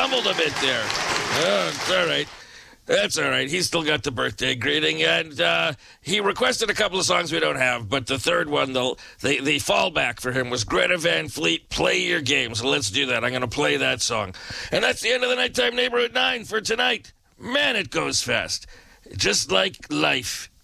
stumbled a bit there. Oh, it's all right. That's all right. He's still got the birthday greeting, and he requested a couple of songs we don't have, but the third one, the fallback for him was Greta Van Fleet, Play Your Game. So let's do that. I'm going to play that song. And that's the end of the Nighttime Neighborhood 9 for tonight. Man, it goes fast. Just like life.